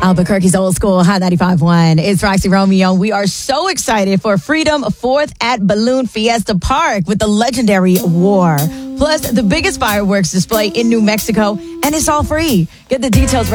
Albuquerque's old school Hot 95.1. It's Roxy Romeo. We are so excited for Freedom 4th at Balloon Fiesta Park with the legendary War. Plus, the biggest fireworks display in New Mexico, and it's all free. Get the details right